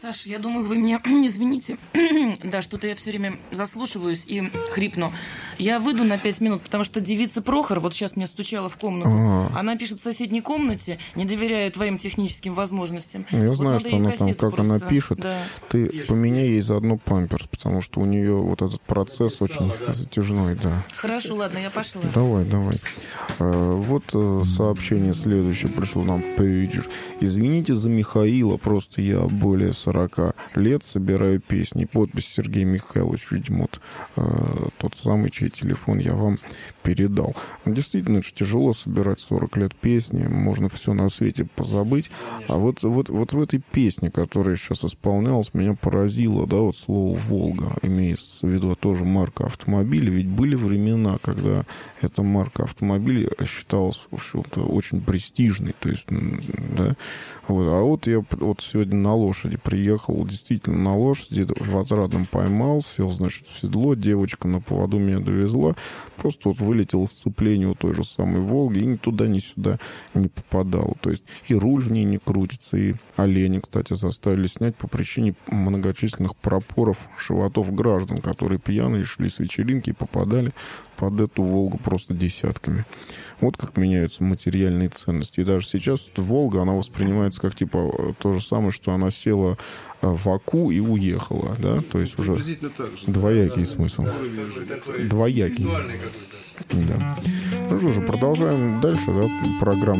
Саш, я думаю, вы меня извините. Да, что-то я все время заслушиваюсь и хрипну. Я выйду на 5 минут, потому что девица Прохор вот сейчас мне стучала в комнату. Она пишет в соседней комнате, не доверяя твоим техническим возможностям. Я вот знаю, что она там, как она пишет. Да. Ты поменяй ей заодно памперс, потому что у нее вот этот процесс очень затяжной, да. Хорошо, ладно, я пошла. Давай. Вот сообщение следующее пришло нам. Пейджер. Извините за Михаила, просто я более 40 лет собираю песни. Подпись Сергей Михайлович, видимо, тот самый, чей телефон я вам передал. Действительно, это же тяжело собирать 40 лет песни, можно все на свете позабыть. А вот в этой песне, которая сейчас исполнялась, меня поразило, да, вот слово «Волга», имеется в виду тоже марка автомобиля, ведь были времена, когда эта марка автомобиля считалась, в общем-то, очень престижной, то есть, да, вот. А вот я вот сегодня на лошади приехал, действительно на лошади, в Отрадном поймал, сел, значит, в седло, девочка на поводу меня довезла, просто вот вылетел из сцепления у той же самой «Волги» и ни туда, ни сюда не попадал. То есть и руль в ней не крутится, и олени, кстати, заставили снять по причине многочисленных пропоров животов граждан, которые пьяные шли с вечеринки и попадали под эту «Волгу» просто десятками. Вот как меняются материальные ценности. И даже сейчас эта «Волга», она воспринимается как типа то же самое, что она села в Аку и уехала, да? То есть уже двоякий смысл. Двоякий. Да. Ну что же, продолжаем дальше, да, программу.